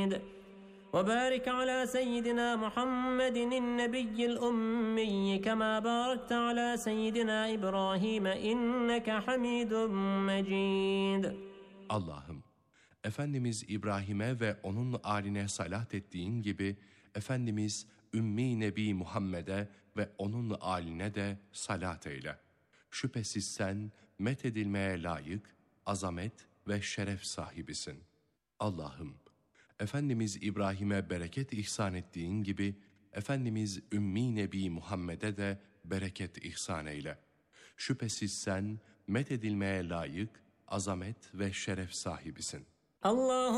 مجيد وبارك على سيدنا محمد النبي الأمي كما باركت على سيدنا إبراهيم إنك حميد مجيد. Allah'ım, Efendimiz İbrahim'e ve onun âline salat ettiğin gibi, Efendimiz Ümmi Nebi Muhammed'e ve onun âline de salat eyle. Şüphesiz sen methedilmeye layık, azamet ve şeref sahibisin. Allah'ım, Efendimiz İbrahim'e bereket ihsan ettiğin gibi, Efendimiz Ümmi Nebi Muhammed'e de bereket ihsan eyle. Şüphesiz sen methedilmeye layık, azamet ve şeref sahibisin. Allah